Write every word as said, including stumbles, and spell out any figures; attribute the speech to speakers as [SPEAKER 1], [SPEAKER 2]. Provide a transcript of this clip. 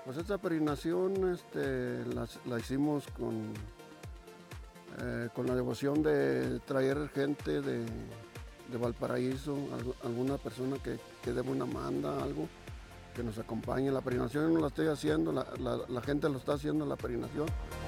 [SPEAKER 1] Pues esta peregrinación este, la, la hicimos con, eh, con la devoción de traer gente de, de Valparaíso, algo, alguna persona que, que debe una manda, algo, que nos acompañe. La peregrinación no la estoy haciendo, la, la, la gente lo está haciendo, la peregrinación.